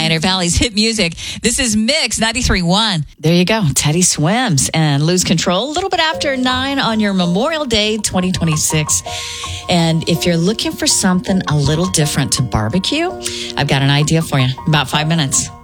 Pioneer Valley's hit music. This is Mix 93.1. There you go. Teddy Swims and Lose Control a little bit after 9 on your Memorial Day 2026. And if you're looking for something a little different to barbecue, I've got an idea for you. About 5 minutes.